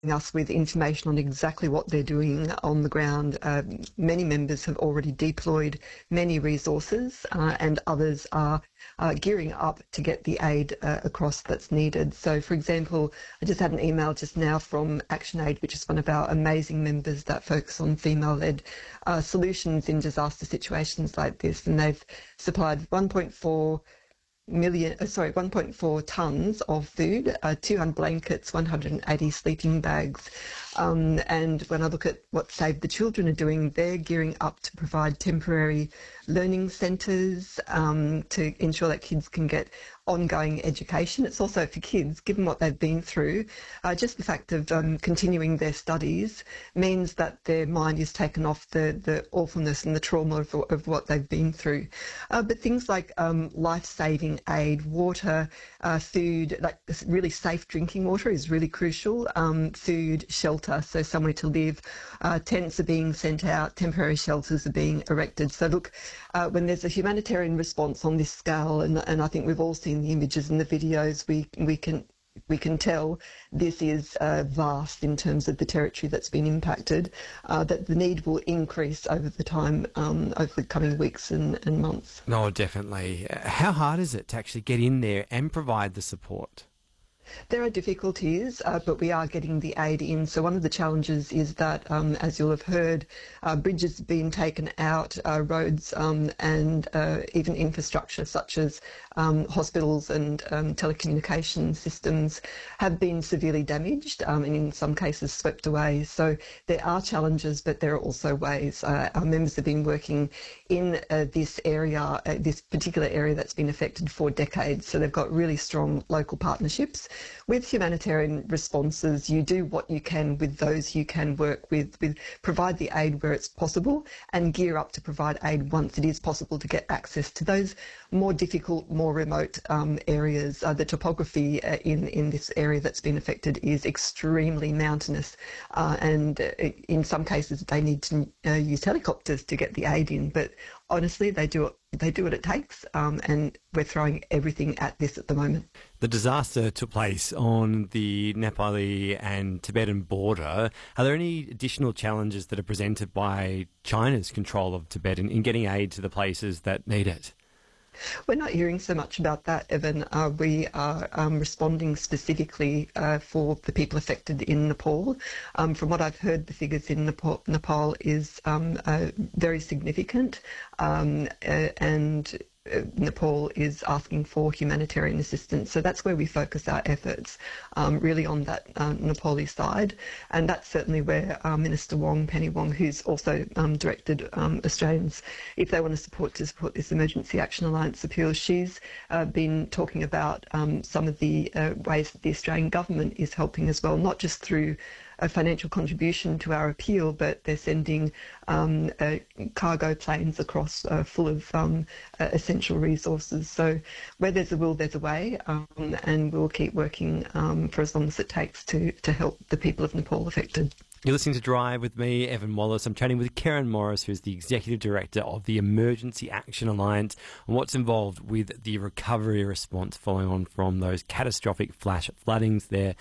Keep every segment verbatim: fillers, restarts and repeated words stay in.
us with information on exactly what they're doing on the ground. Uh, many members have already deployed many resources, uh, and others are uh, gearing up to get the aid uh, across that's needed. So, for example, I just had an email just now from ActionAid, which is one of our amazing members that focus on female-led uh, solutions in disaster situations like this, and they've supplied one point four million, uh, sorry, one point four tonnes of food, uh, two hundred blankets, one hundred eighty sleeping bags. Um, and when I look at what Save the Children are doing, they're gearing up to provide temporary learning centres um, to ensure that kids can get ongoing education. It's also for kids, given what they've been through, uh, just the fact of um, continuing their studies means that their mind is taken off the, the awfulness and the trauma of, of what they've been through. Uh, but things like um, life-saving aid, water, uh, food, like really safe drinking water is really crucial, um, food, shelter, so somewhere to live. Uh, tents are being sent out, temporary shelters are being erected. So look, uh, when there's a humanitarian response on this scale, and, and I think we've all seen the images and the videos, we we can we can tell this is uh, vast in terms of the territory that's been impacted, uh, that the need will increase over the time, um, over the coming weeks and, and months. No, definitely. How hard is it to actually get in there and provide the support? There are difficulties, uh, but we are getting the aid in. So one of the challenges is that, um, as you'll have heard, uh, bridges have been taken out, uh, roads um, and uh, even infrastructure such as um, hospitals and um, telecommunication systems have been severely damaged um, and in some cases swept away. So there are challenges, but there are also ways. Uh, our members have been working in uh, this area, uh, this particular area that's been affected for decades. So they've got really strong local partnerships. With humanitarian responses, you do what you can with those you can work with, with provide the aid where it's possible and gear up to provide aid once it is possible to get access to those more difficult, more remote um, areas. Uh, the topography uh, in, in this area that's been affected is extremely mountainous, uh, and uh, in some cases they need to uh, use helicopters to get the aid in, but honestly they do it They do what it takes, um, and we're throwing everything at this at the moment. The disaster took place on the Nepali and Tibetan border. Are there any additional challenges that are presented by China's control of Tibet in, in getting aid to the places that need it? We're not hearing so much about that, Evan. Uh, we are um, responding specifically uh, for the people affected in Nepal. Um, from what I've heard, the figures in Nepal, Nepal is um, uh, very significant, um, uh, and uh, Nepal is asking for humanitarian assistance. So that's where we focus our efforts, um, really on that uh, Nepali side. And that's certainly where uh, Minister Wong, Penny Wong, who's also um, directed um, Australians, if they want to support to support this Emergency Action Alliance appeal, she's uh, been talking about um, some of the uh, ways that the Australian government is helping as well, not just through a financial contribution to our appeal, but they're sending um, uh, cargo planes across uh, full of um, uh, essential resources. So where there's a will, there's a way, um, and we'll keep working um, for as long as it takes to, to help the people of Nepal affected. You're listening to Drive with me, Evan Wallace. I'm chatting with Karen Morris, who's the Executive Director of the Emergency Action Alliance, and what's involved with the recovery response following on from those catastrophic flash floodings there.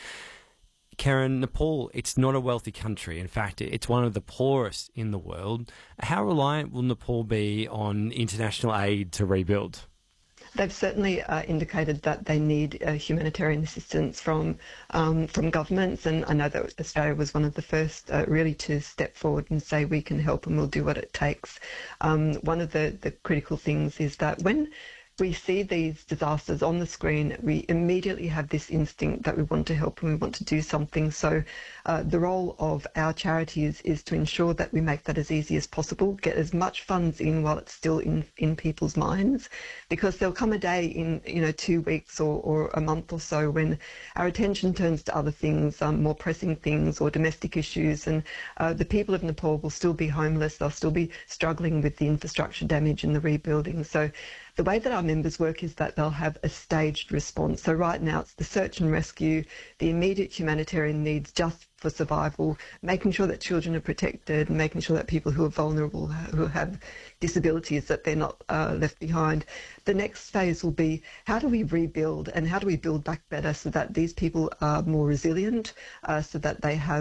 Karen, Nepal, it's not a wealthy country. In fact, it's one of the poorest in the world. How reliant will Nepal be on international aid to rebuild? They've certainly uh, indicated that they need uh, humanitarian assistance from um, from governments, and I know that Australia was one of the first uh, really to step forward and say we can help and we'll do what it takes. Um, one of the, the critical things is that when we see these disasters on the screen, we immediately have this instinct that we want to help and we want to do something. So uh, the role of our charities is to ensure that we make that as easy as possible, get as much funds in while it's still in, in people's minds, because there'll come a day in, you know, two weeks or, or a month or so when our attention turns to other things, um, more pressing things or domestic issues, and uh, the people of Nepal will still be homeless, they'll still be struggling with the infrastructure damage and the rebuilding. So the way that our members work is that they'll have a staged response. So right now it's the search and rescue, the immediate humanitarian needs just for survival, making sure that children are protected, making sure that people who are vulnerable, who have disabilities, that they're not uh, left behind. The next phase will be, how do we rebuild and how do we build back better so that these people are more resilient, uh, so that they have